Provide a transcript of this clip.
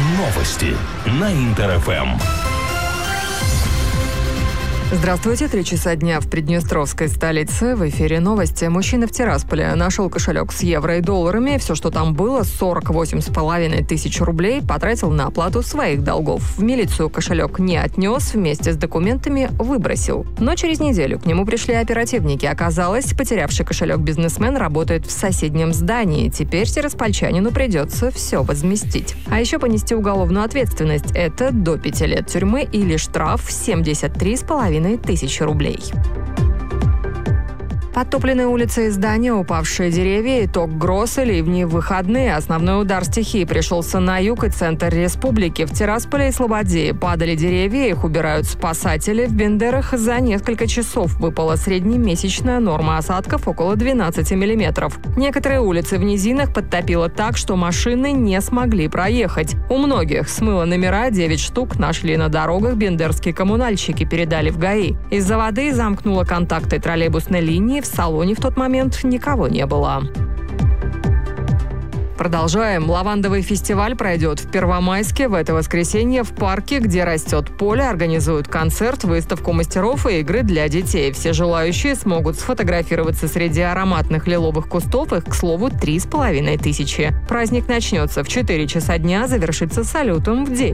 Новости на Интер-ФМ. Здравствуйте, 3 часа дня в приднестровской столице. В эфире новости. Мужчина в Тирасполе нашел кошелек с евро и долларами. Все, что там было, 48,5 тысяч рублей, потратил на оплату своих долгов. В милицию кошелек не отнес, вместе с документами выбросил. Но через неделю к нему пришли оперативники. Оказалось, потерявший кошелек бизнесмен работает в соседнем здании. Теперь тираспольчанину придется все возместить. А еще понести уголовную ответственность. Это до 5 лет тюрьмы или штраф в 73,5 тысячи рублей. Подтопленные улицы и здания, упавшие деревья, итог гроз и ливни в выходные. Основной удар стихии пришелся на юг и центр республики. В Тирасполе и Слободе падали деревья, их убирают спасатели. В Бендерах за несколько часов выпала среднемесячная норма осадков около 12 миллиметров. Некоторые улицы в низинах подтопило так, что машины не смогли проехать. У многих смыло номера, 9 штук нашли на дорогах, бендерские коммунальщики передали в ГАИ. Из-за воды замкнуло контакты троллейбусной линии. В салоне в тот момент никого не было. Продолжаем. Лавандовый фестиваль пройдет в Первомайске. В это воскресенье в парке, где растет поле, организуют концерт, выставку мастеров и игры для детей. Все желающие смогут сфотографироваться среди ароматных лиловых кустов. Их, к слову, 3500. Праздник начнется в 4 часа дня, завершится салютом в 9.